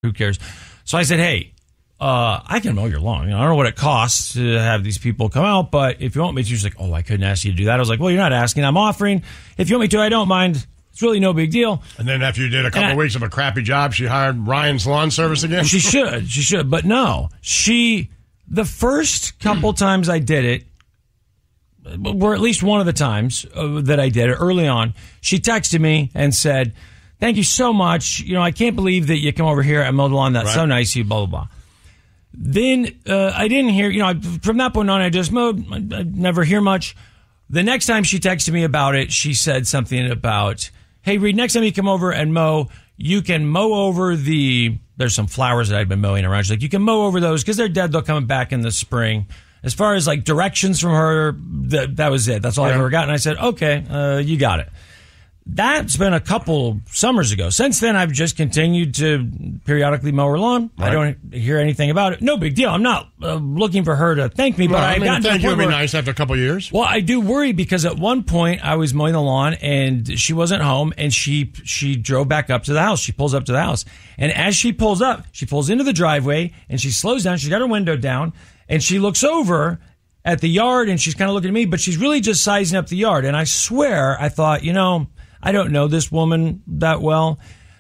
Who cares? So I said, hey, I can mow your lawn. I don't know what it costs to have these people come out, but if you want me to, she's like, I couldn't ask you to do that. I was like, well, you're not asking. I'm offering. If you want me to, I don't mind. It's really no big deal. And then after you did a couple of weeks of a crappy job, she hired Ryan's Lawn Service again? She should. But no, the first couple times I did it, or at least one of the times that I did it early on, she texted me and said, thank you so much. I can't believe that you come over here and mow the lawn. That's so nice of you, blah, blah, blah. Then I didn't hear, from that point on, I just mowed. I never hear much. The next time she texted me about it, she said something about, hey, Reed, next time you come over and mow, you can mow over there's some flowers that I'd been mowing around. She's like, you can mow over those because they're dead. They'll come back in the spring. As far as like directions from her, that was it. That's all I ever got. And I said, okay, you got it. That's been a couple summers ago. Since then, I've just continued to periodically mow her lawn. Right. I don't hear anything about it. No big deal. I'm not looking for her to thank me, but I've gotten to the point would be nice after a couple of years. Well, I do worry because at one point I was mowing the lawn and she wasn't home, and she drove back up to the house. She pulls up to the house, and as she pulls up, she pulls into the driveway and she slows down. She's got her window down and she looks over at the yard and she's kind of looking at me, but she's really just sizing up the yard. And I swear, I thought, I don't know this woman that well.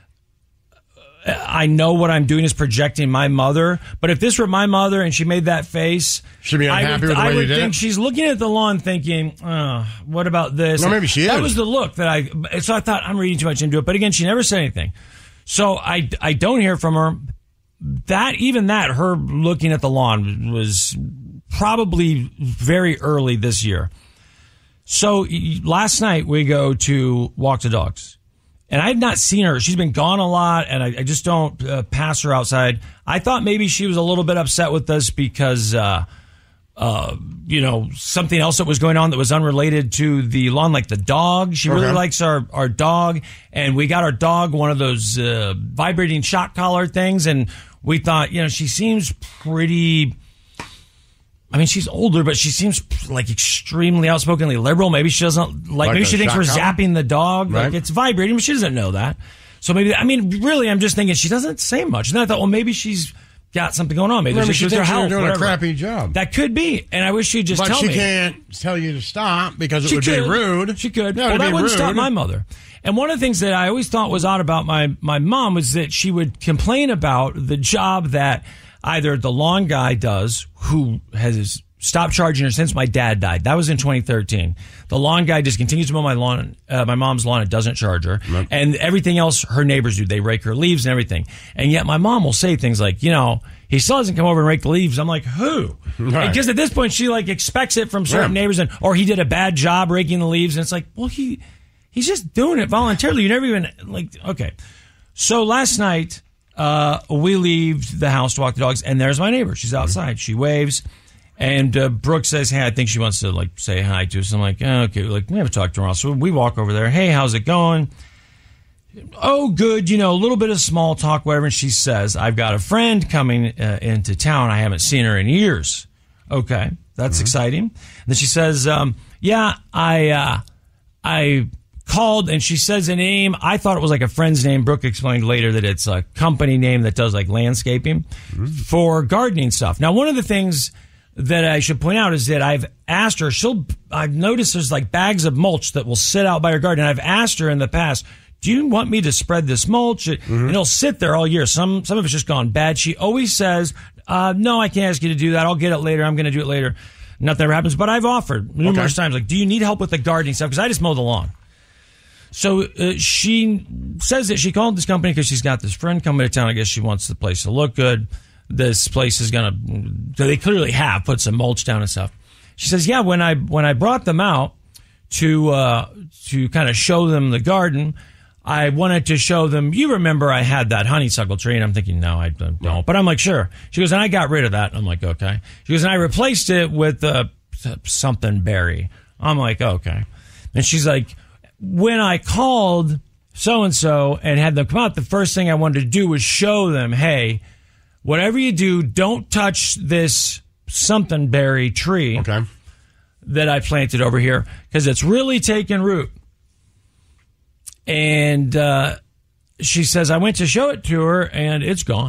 I know what I'm doing is projecting my mother. But if this were my mother and she made that face, she'd be unhappy with the way you did it. I would think she's looking at the lawn thinking, what about this? Well, maybe she is. That was the look so I thought I'm reading too much into it. But again, she never said anything. So I don't hear from her. Her looking at the lawn was probably very early this year. So last night we go to walk the dogs, and I had not seen her. She's been gone a lot, and I just don't pass her outside. I thought maybe she was a little bit upset with us because, something else that was going on that was unrelated to the lawn, like the dog. She really likes our dog, and we got our dog one of those vibrating shock collar things, and we thought, she seems pretty... she's older, but she seems like extremely outspokenly liberal. Maybe she doesn't maybe she thinks we're zapping the dog. Right. Like it's vibrating, but she doesn't know that. So maybe, really, I'm just thinking she doesn't say much. And then I thought, well, maybe she's got something going on. Maybe she thinks you're doing a crappy job. That could be. And I wish she'd just tell me. But she can't tell you to stop because it would be rude. She could. Well, that wouldn't stop my mother. And one of the things that I always thought was odd about my mom was that she would complain about the job that either the lawn guy does, who has stopped charging her since my dad died. That was in 2013. The lawn guy just continues to mow my lawn, my mom's lawn, and doesn't charge her. Right. And everything else her neighbors do. They rake her leaves and everything. And yet my mom will say things like, he still doesn't come over and rake the leaves. I'm like, who? Right. Because at this point she expects it from certain neighbors, or he did a bad job raking the leaves. And it's like, well, he's just doing it voluntarily. You never even okay. So last night, we leave the house to walk the dogs, and there's my neighbor. She's outside. She waves, and Brooke says, hey, I think she wants to say hi to us. I'm like, okay, we haven't talked to her. So we walk over there. Hey, how's it going? Oh, good. A little bit of small talk, whatever. And she says, I've got a friend coming into town. I haven't seen her in years. Okay, that's exciting. And then she says, yeah, I called, and she says a name. I thought it was like a friend's name. Brooke explained later that it's a company name that does landscaping for gardening stuff. Now, one of the things that I should point out is that I've asked her, I've noticed there's bags of mulch that will sit out by her garden. And I've asked her in the past, do you want me to spread this mulch? And it'll sit there all year. Some of it's just gone bad. She always says, no, I can't ask you to do that. I'll get it later. I'm going to do it later. Nothing ever happens. But I've offered numerous times, do you need help with the gardening stuff? Because I just mow the lawn. So she says that she called this company because she's got this friend coming to town. I guess she wants the place to look good. This place is they clearly have put some mulch down and stuff. She says, yeah, when I brought them out to kind of show them the garden, I wanted to show them, you remember I had that honeysuckle tree? And I'm thinking, no, I don't. But I'm like, sure. She goes, and I got rid of that. I'm like, okay. She goes, and I replaced it with something berry. I'm like, okay. And she's like, when I called so-and-so and had them come out, the first thing I wanted to do was show them, hey, whatever you do, don't touch this something berry tree that I planted over here because it's really taken root. And she says, I went to show it to her and it's gone.